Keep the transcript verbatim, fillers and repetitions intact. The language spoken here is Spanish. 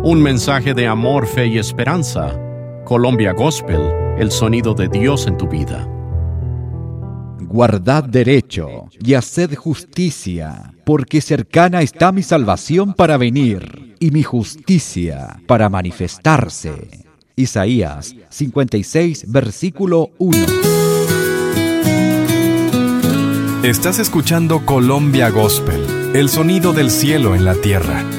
Un mensaje de amor, fe y esperanza. Colombia Gospel, el sonido de Dios en tu vida. Guardad derecho y haced justicia, porque cercana está mi salvación para venir, y mi justicia para manifestarse. Isaías cincuenta y seis, versículo uno. Estás escuchando Colombia Gospel, el sonido del cielo en la tierra.